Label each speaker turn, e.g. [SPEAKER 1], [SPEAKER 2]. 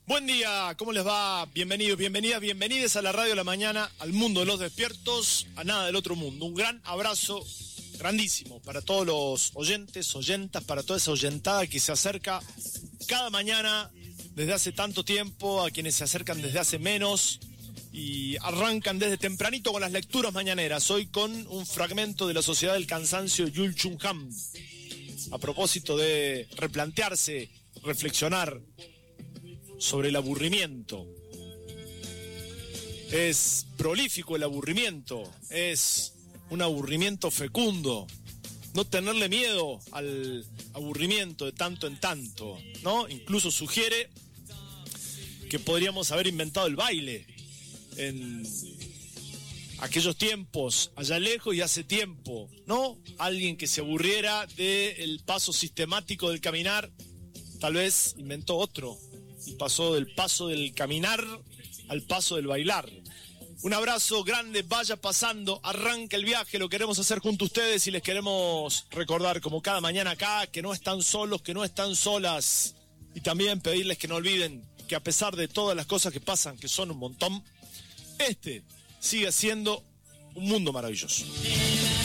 [SPEAKER 1] Buen día, ¿cómo les va? Bienvenidos, bienvenidas, bienvenides a la Radio de la Mañana, al mundo de los despiertos, a nada del otro mundo. Un gran abrazo, grandísimo, para todos los oyentes, oyentas, para toda esa oyentada que se acerca cada mañana desde hace tanto tiempo, a quienes se acercan desde hace menos y arrancan desde tempranito con las lecturas mañaneras. Hoy con un fragmento de La Sociedad del Cansancio, Yul Chung Han, a propósito de replantearse, reflexionar sobre el aburrimiento. Es prolífico el aburrimiento, es un aburrimiento fecundo. No tenerle miedo al aburrimiento de tanto en tanto, ¿no? Incluso sugiere que podríamos haber inventado el baile en aquellos tiempos, allá lejos y hace tiempo, ¿no? Alguien que se aburriera del paso sistemático del caminar, tal vez inventó otro. Y pasó del paso del caminar al paso del bailar. Un abrazo grande, vaya pasando, arranca el viaje, lo queremos hacer junto a ustedes y les queremos recordar, como cada mañana acá, que no están solos, que no están solas. Y también pedirles que no olviden que a pesar de todas las cosas que pasan, que son un montón, este sigue siendo un mundo maravilloso.